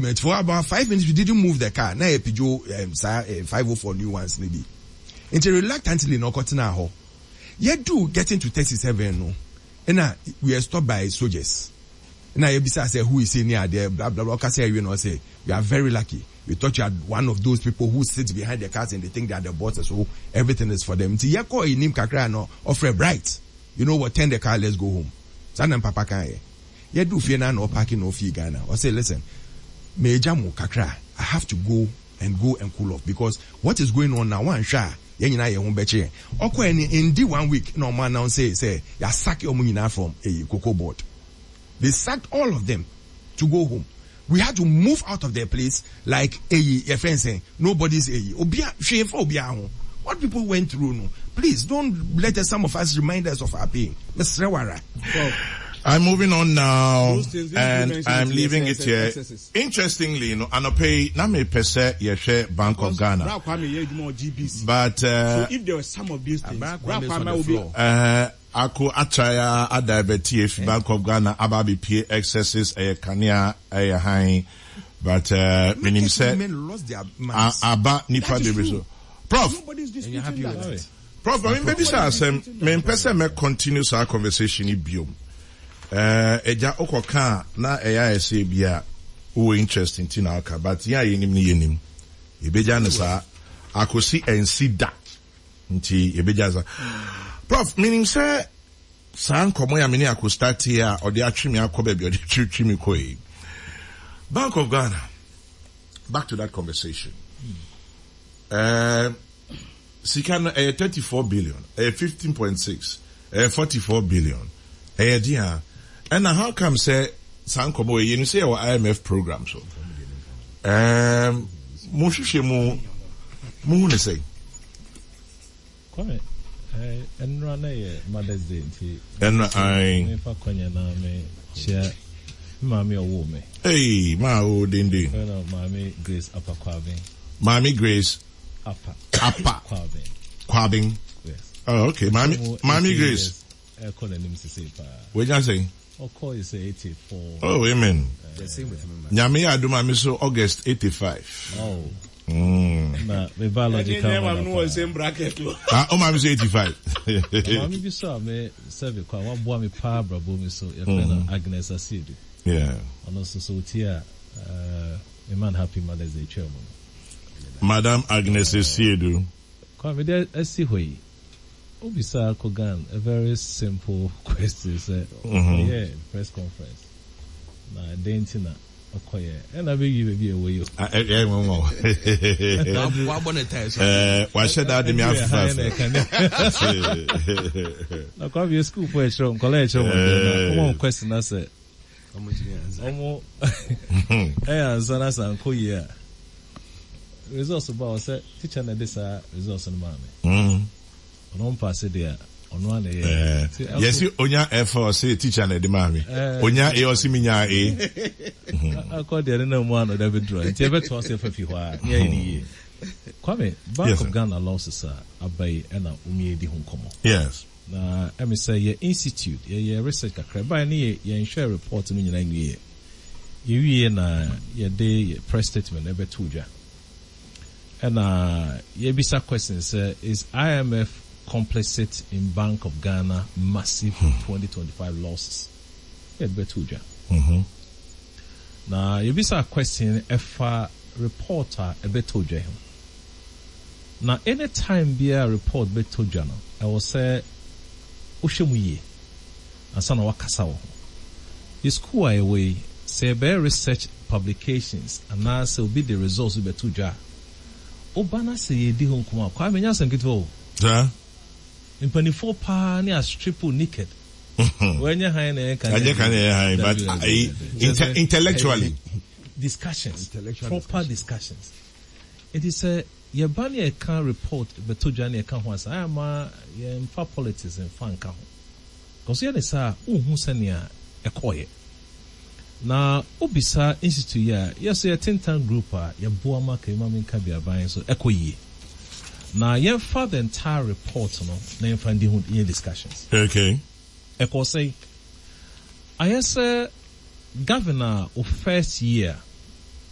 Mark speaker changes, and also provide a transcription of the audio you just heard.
Speaker 1: argument for about 5 minutes. We didn't move the car. Now Peugeot 504 new ones maybe. Until reluctantly no cotton ho. Yet do getting to 37 no. And now we are stopped by soldiers. And now Ebisa say who is in near there, blah blah blah. Say you know say we are very lucky. We thought you are one of those people who sits behind the cars and they think they are the bosses, so everything is for them. Ti yako inim kakra no offer bright. You know what? Turn the car, let's go home. Sanam papa kan ye. Ye do fear na no parking no fee Ghana. Or say listen, me jamu kakra. I have to go and cool off because what is going on now? One sha. Ye nyina ye hon beche. Oko in the 1 week no man now say ya sack your money from a cocoa board. They sacked all of them to go home. We had to move out of their place like your friend saying nobody's obia. What people went through, no. Please don't let some of us remind us of our pain. Mr. Rewara.
Speaker 2: I'm moving on now, and I'm leaving it here. Interestingly, you know, Anope na me pese yeshe Bank of Ghana. But
Speaker 3: so if there were some of these things, will be
Speaker 2: Ako Achaya Adabeti Bank of Ghana Ababi P excesses Kania high, but meaning say Aba Nipa de Riso. Prof, Prof, I mean, maybe me pese me continue our conversation in biome. Eja okoka na eya ese bia wo interesting tin aka but ya yenim ebeja no sa akosi ensida nti ebeja za Prof meaning say san komo ya meni akostart here or the atwimi akoba bi or the twimi koi Bank of Ghana. Back to that conversation. Sikana 34 billion 15.6 44 billion dia. And now how come say Sankomo you say our IMF program so Mushishe mu ne say
Speaker 4: Kwame and run a Mother's Day
Speaker 2: and I
Speaker 4: me fa kwanya na me share mami owo me
Speaker 2: hey ma o dindi
Speaker 4: mami Grace Upper Kwabin
Speaker 2: Mami Grace
Speaker 4: Upper
Speaker 2: Kwabin
Speaker 4: yes
Speaker 2: oh okay Mami Grace
Speaker 4: call the name to say
Speaker 2: what you say
Speaker 4: I'll call you say 84.
Speaker 2: Oh, amen.
Speaker 1: The same with me.
Speaker 2: Nyame aduma mi so August 85.
Speaker 4: Oh. Na me biological.
Speaker 3: I'm no same bracket.
Speaker 2: Oh, my say 85.
Speaker 4: Mami bi so me serve kwa wa boa me pa brabo mi so ya friend Agnes Asiedu.
Speaker 2: Yeah.
Speaker 4: And also so tia a man happy Mother's Day chairman.
Speaker 2: Madam Agnes Asiedu.
Speaker 4: Kwa me dey asi hoyi. Obisa Kogan, a very simple question. Yeah, press conference. Na dentina okoye. And I beg you be away.
Speaker 2: Why should I do me after?
Speaker 4: Na kwa be school for a show, college. Come on, question I said. Omo. Answer na san koye. Results about say teacher na this results on mama. On pass there on one
Speaker 2: yes onya F4 say teacher na de mami onya e osiminya e
Speaker 4: akọ de na mu ano da be draw nti e beto say fafi ho a ya ni Kwame Bank of Ghana losses abai na umiedi ho nkomo
Speaker 2: yes
Speaker 4: na emi say ye institute ye research kakra ba na ye share report no nyina nwie ye wie na ye de press statement e beto dwa and ye bisa questions is IMF complicit in Bank of Ghana massive 2025 losses. Now, you be a question if a reporter a betoja. Now, anytime be a report betoja, I will say, Ushimuye, and son of Wakasawa. This school away, say bear research publications, and now will be the results of betoja. Obana say ye di hon kuma, kwa menya sem kitwo.
Speaker 2: Yeah.
Speaker 4: In 24 pa ni a triple naked. When you high na
Speaker 2: can but intellectually
Speaker 4: discussions, proper discussions. It is a yabani can report but to Johnny can once I am in far politics and fan can. Because you say who senia a koye. Na Obisa Institute ya yes a 10-ton group ya boama kemami can be a buying so ekoye. Now, you have the entire report, no, na find the discussions.
Speaker 2: Okay.
Speaker 4: Eko say, I say, governor of first year,